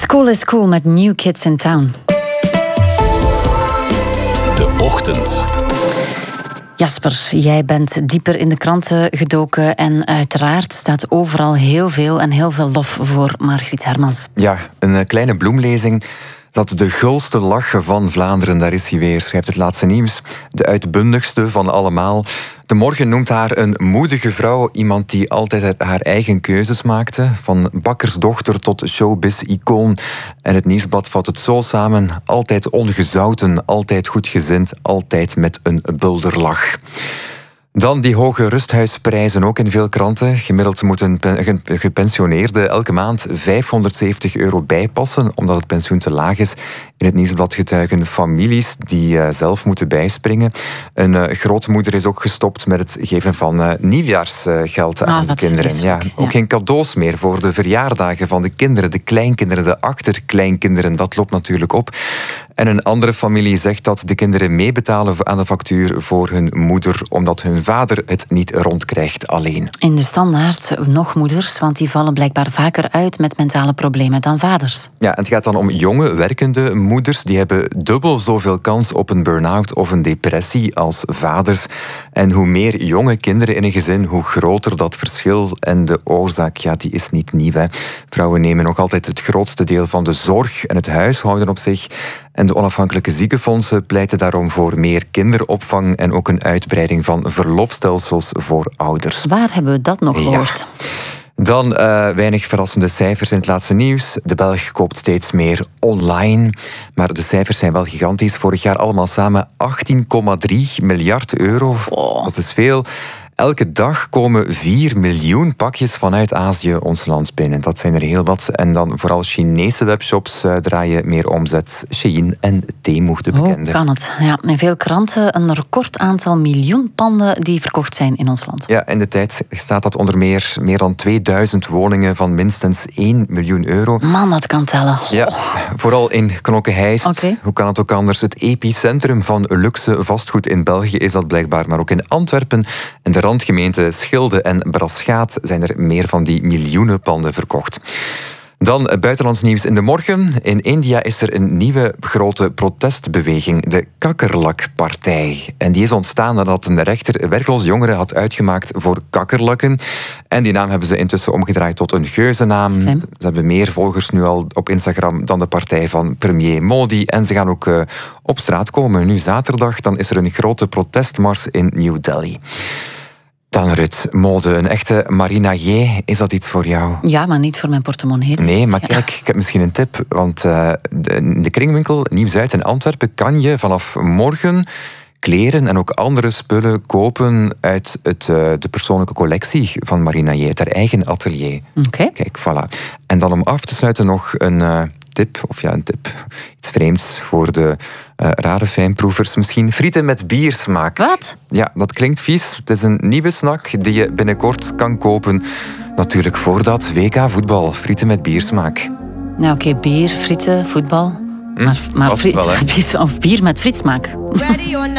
School is Cool met New Kids in Town. De Ochtend. Jasper, jij bent dieper in de kranten gedoken en uiteraard staat overal heel veel lof voor Margriet Hermans. Ja, een kleine bloemlezing. Dat de gulste lach van Vlaanderen, daar is hij weer, schrijft het laatste nieuws. De uitbundigste van allemaal. De Morgen noemt haar een moedige vrouw. Iemand die altijd haar eigen keuzes maakte. Van bakkersdochter tot showbiz-icoon. En het Nieuwsblad vat het zo samen. Altijd ongezouten, altijd goedgezind, altijd met een bulderlach. Dan die hoge rusthuisprijzen ook in veel kranten. Gemiddeld moet een gepensioneerde elke maand €570 bijpassen, omdat het pensioen te laag is. In het Nieuwsblad getuigen families die zelf moeten bijspringen. Een grootmoeder is ook gestopt met het geven van nieuwjaarsgeld aan de kinderen. Ja, ook geen cadeaus meer voor de verjaardagen van de kinderen, de kleinkinderen, de achterkleinkinderen. Dat loopt natuurlijk op. En een andere familie zegt dat de kinderen meebetalen aan de factuur voor hun moeder, omdat hun vader het niet rondkrijgt alleen. In de Standaard nog moeders, want die vallen blijkbaar vaker uit met mentale problemen dan vaders. Ja, en het gaat dan om jonge, werkende moeders. Die hebben dubbel zoveel kans op een burn-out of een depressie als vaders. En hoe meer jonge kinderen in een gezin, hoe groter dat verschil. En de oorzaak, ja, die is niet nieuw, hè. Vrouwen nemen nog altijd het grootste deel van de zorg en het huishouden op zich. En de onafhankelijke ziekenfondsen pleiten daarom voor meer kinderopvang en ook een uitbreiding van verlofstelsels voor ouders. Waar hebben we dat nog gehoord? Dan weinig verrassende cijfers in het laatste nieuws. De Belg koopt steeds meer online. Maar de cijfers zijn wel gigantisch. Vorig jaar allemaal samen €18,3 miljard. Dat is veel. Elke dag komen 4 miljoen pakjes vanuit Azië ons land binnen. Dat zijn er heel wat. En dan vooral Chinese webshops draaien meer omzet. Shein en Temu, de bekende. Hoe kan het? Ja, in veel kranten een record aantal miljoen panden die verkocht zijn in ons land. Ja, in de tijd staat dat onder meer dan 2000 woningen van minstens €1 miljoen. Man, dat kan tellen. Ja, vooral in Knokke-Heist. Okay. Hoe kan het ook anders? Het epicentrum van luxe vastgoed in België is dat blijkbaar. Maar ook in Antwerpen en de randgemeenten Schilde en Braschaat zijn er meer van die miljoenen panden verkocht. Dan buitenlands nieuws in de Morgen. In India is er een nieuwe grote protestbeweging, de Kakkerlakpartij. En die is ontstaan nadat een rechter werkloze jongeren had uitgemaakt voor kakkerlakken. En die naam hebben ze intussen omgedraaid tot een geuzennaam. Slim. Ze hebben meer volgers nu al op Instagram dan de partij van premier Modi. En ze gaan ook op straat komen. Nu zaterdag dan is er een grote protestmars in New Delhi. Dan Rut, mode, een echte Marina-J. Is dat iets voor jou? Ja, maar niet voor mijn portemonnee. Nee, maar kijk, ik heb misschien een tip. Want in de kringwinkel Nieuw-Zuid in Antwerpen kan je vanaf morgen kleren en ook andere spullen kopen uit de persoonlijke collectie van Marina J. Haar eigen atelier. Okay. Kijk, voilà. En dan om af te sluiten nog een tip, iets vreemds voor de rare fijnproevers misschien. Frieten met biersmaak. Wat? Ja, dat klinkt vies. Het is een nieuwe snack die je binnenkort kan kopen. Natuurlijk voor dat WK voetbal. Frieten met biersmaak. Nou, oké, bier, frieten, voetbal. Maar bier met frietsmaak.